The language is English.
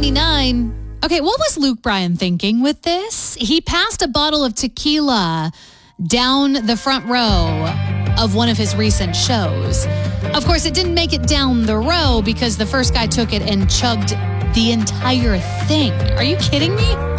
$1.99. Okay, what was Luke Bryan thinking with this? He passed a bottle of tequila down the front row of one of his recent shows. Of course, it didn't make it down the row because the first guy took it and chugged the entire thing. Are you kidding me?